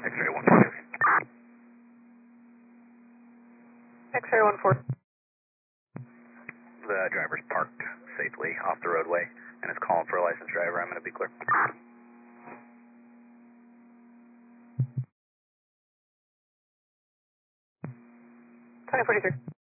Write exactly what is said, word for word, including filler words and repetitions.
X-ray one four. X-ray one four. The driver's parked safely off the roadway and is calling for a licensed driver. I'm going to be clear. twenty forty-three.